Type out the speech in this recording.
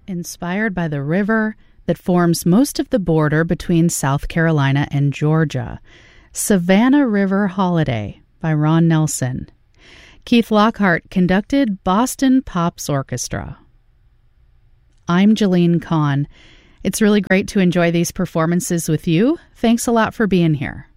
inspired by the river that forms most of the border between South Carolina and Georgia. Savannah River Holiday by Ron Nelson. Keith Lockhart conducted Boston Pops Orchestra. I'm Jeline Kahn. It's really great to enjoy these performances with you. Thanks a lot for being here.